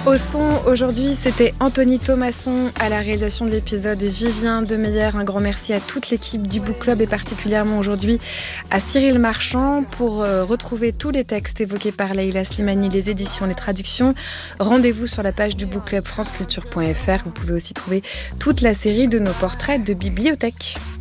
Au son, aujourd'hui, c'était Anthony Thomasson à la réalisation de l'épisode, Vivien Demeyer. Un grand merci à toute l'équipe du Book Club et particulièrement aujourd'hui à Cyril Marchand. Pour retrouver tous les textes évoqués par Leïla Slimani, les éditions, les traductions, rendez-vous sur la page du Book Club franceculture.fr. Vous pouvez aussi trouver toute la série de nos portraits de bibliothèque.